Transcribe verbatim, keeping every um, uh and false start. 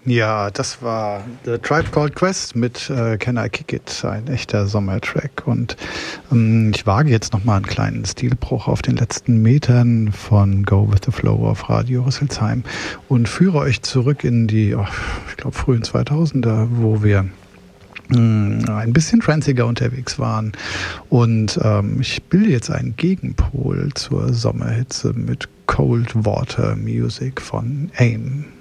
Ja, das war The Tribe Called Quest mit äh, Can I Kick It, ein echter Sommertrack. Und ähm, ich wage jetzt nochmal einen kleinen Stilbruch auf den letzten Metern von Go With The Flow auf Radio Rüsselsheim und führe euch zurück in die, oh, ich glaube, frühen zweitausender, wo wir mh, ein bisschen tranziger unterwegs waren. Und ähm, ich bilde jetzt einen Gegenpol zur Sommerhitze mit Cold Water Music von AIM.